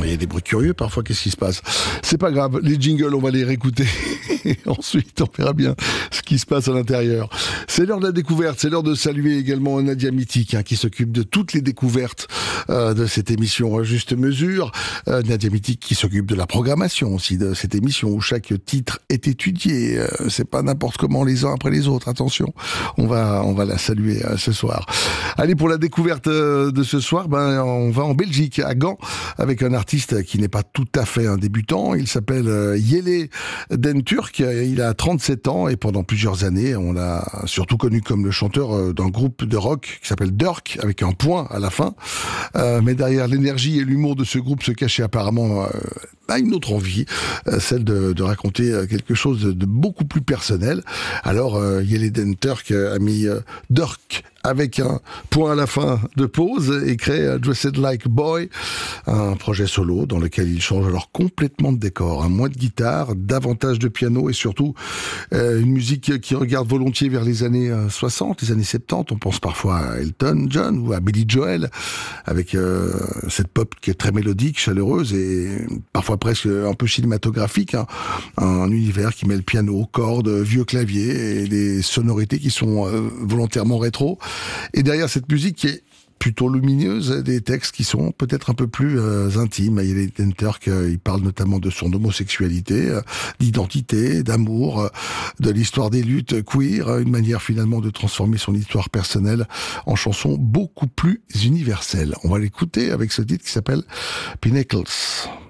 il y a des bruits curieux parfois, qu'est-ce qui se passe? C'est pas grave, les jingles, on va les réécouter. Et ensuite, on verra bien ce qui se passe à l'intérieur. C'est l'heure de la découverte, c'est l'heure de saluer également Nadia Mitik, qui s'occupe de toutes les découvertes de cette émission Juste Mesure. Nadia Mitik qui s'occupe de la programmation aussi de cette émission où chaque titre est étudié. C'est pas n'importe comment les uns après les autres. Attention, on va la saluer ce soir. Allez, pour la découverte de ce soir, on va en Belgique, à Gand, avec un artiste qui n'est pas tout à fait un débutant. Il s'appelle Yele Denturk. Il a 37 ans et pendant plusieurs années, on l'a surtout connu comme le chanteur d'un groupe de rock qui s'appelle Dirk, avec un point à la fin. Mais derrière l'énergie et l'humour de ce groupe se cachait apparemment une autre envie, celle de raconter quelque chose de beaucoup plus personnel. Alors, Yele Denturk a mis Dirk avec un point à la fin de pause et crée Dressed Like Boy, un projet solo dans lequel il change alors complètement de décor. Moins de guitare, davantage de piano et surtout une musique qui regarde volontiers vers les années 60, les années 70. On pense parfois à Elton John ou à Billy Joel avec cette pop qui est très mélodique, chaleureuse et parfois presque un peu cinématographique. Un univers qui mêle piano, cordes, vieux claviers et des sonorités qui sont volontairement rétro. Et derrière cette musique qui est plutôt lumineuse, des textes qui sont peut-être un peu plus intimes. Yele Denturk, il parle notamment de son homosexualité, d'identité, d'amour, de l'histoire des luttes queer, une manière finalement de transformer son histoire personnelle en chanson beaucoup plus universelle. On va l'écouter avec ce titre qui s'appelle Pinnacles.